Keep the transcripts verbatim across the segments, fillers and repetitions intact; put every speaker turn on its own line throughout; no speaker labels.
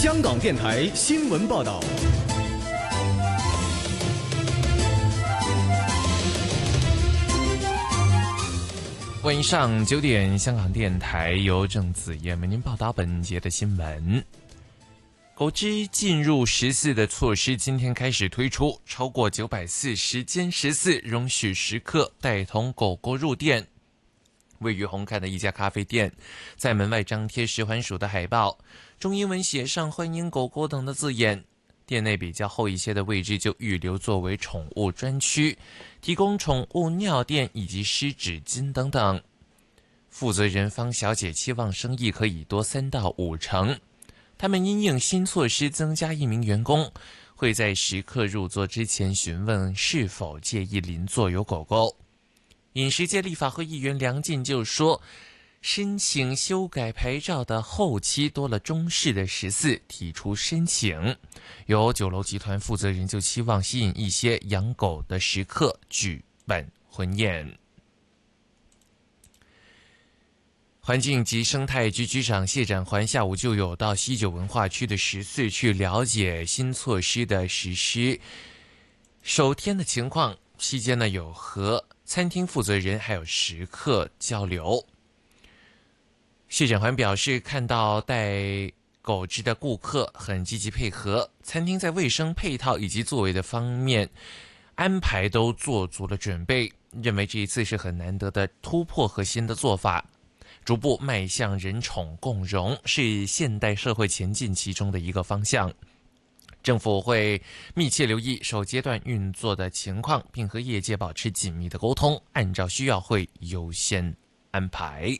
香港电台新闻报道。
晚上九点，香港电台由郑子燕为您报道本节的新闻。狗只进入食肆的措施今天开始推出，超过九百四十间食肆容许食客带同狗狗入店。位于红磡的一家咖啡店，在门外张贴食环署的海报，中英文写上欢迎狗狗等的字眼。店内比较后一些的位置就预留作为宠物专区，提供宠物尿垫以及湿纸巾等等。负责人方小姐期望生意可以多三到五成。他们因应新措施增加一名员工，会在食客入座之前询问是否介意邻座有狗狗。饮食界立法会议员梁进就说，申请修改牌照的后期多了中式的食肆提出申请，有酒楼集团负责人就期望吸引一些养狗的食客举办婚宴。环境及生态局局长谢展寰下午就有到西九文化区的食肆去了解新措施的实施首天的情况，期间呢有和餐厅负责人还有食客交流。谢展寰表示，看到带狗只的顾客很积极配合，餐厅在卫生配套以及座位的方面安排都做足了准备，认为这一次是很难得的突破和新的做法，逐步迈向人宠共融，是现代社会前进其中的一个方向。政府会密切留意首阶段运作的情况，并和业界保持紧密的沟通，按照需要会优先安排。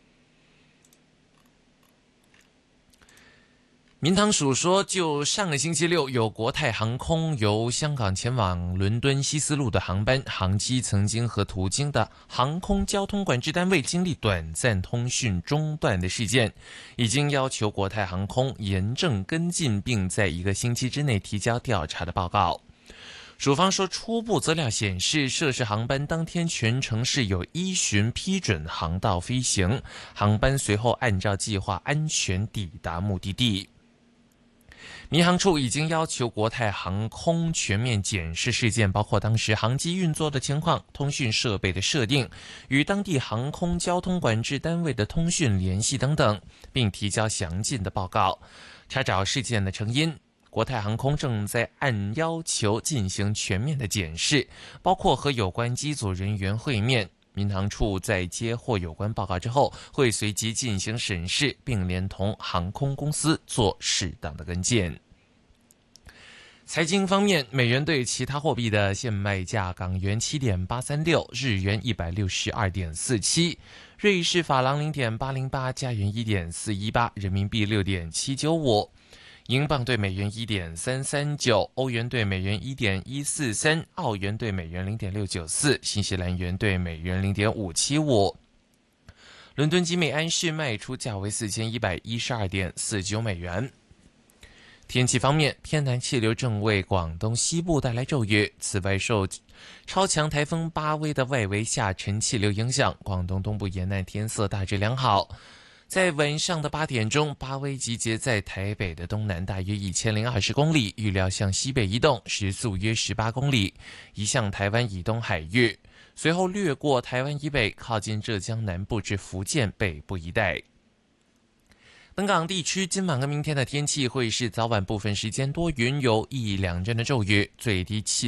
民航署说，就上个星期六有国泰航空由香港前往伦敦希斯路的航班，航机曾经和途经的航空交通管制单位经历短暂通讯中断的事件，已经要求国泰航空严正跟进，并在一个星期之内提交调查的报告。署方说，初步资料显示，涉事航班当天全程是有依循批准航道飞行，航班随后按照计划安全抵达目的地。民航处已经要求国泰航空全面检视事件，包括当时航机运作的情况、通讯设备的设定、与当地航空交通管制单位的通讯联系等等，并提交详尽的报告，查找事件的成因。国泰航空正在按要求进行全面的检视，包括和有关机组人员会面。民航处在接获有关报告之后，会随即进行审视，并连同航空公司做适当的跟进。财经方面，美元对其他货币的现卖价：港元 七点八三六， 日元 一百六十二点四七， 瑞士法郎 零点八零八， 加元 一点四一八， 人民币 六点七九五，英镑对美元 一点三三九， 欧元对美元 一点一四三， 澳元对美元 零点六九四， 新西兰元对美元 零点五七五。伦敦金美安市卖出价为 四千一百一十二点四九美元。天气方面，偏南气流正为广东西部带来骤雨，此外受超强台风巴威的外围下沉气流影响，广东东部沿岸天色大致良好。在晚上的八点钟，巴威集结在台北的东南大约一千零二十公里，预料向西北移动，时速约十八公里，移向台湾以东海域，随后掠过台湾以北，靠近浙江南部至福建北部一带。本港地区今晚和明天的天气会是早晚部分时间多云，有一两阵的骤雨，最低气